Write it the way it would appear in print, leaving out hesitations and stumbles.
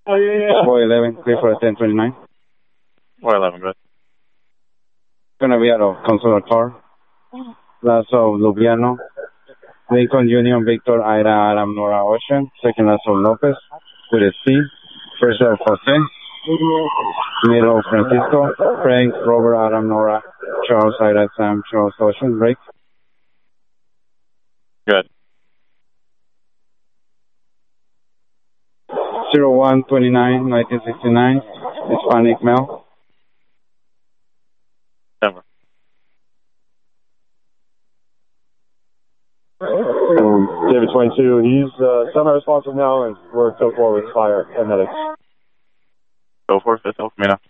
Boy 11, clear for a 1029. Boy 11, good. Gonna be out of consular car. Last of Lubiano. Lincoln Union Victor Ida Adam Nora Ocean. Second last of Lopez with a C. First of Jose. Middle Francisco. Frank Robert Adam Nora Charles Ida Sam Charles Ocean. Break. Good. 0129 1969. Hispanic male. Denver. David 22, he's semi-responsive now, and we're 2-4 with fire and medics. Go for it, 5th El Camino.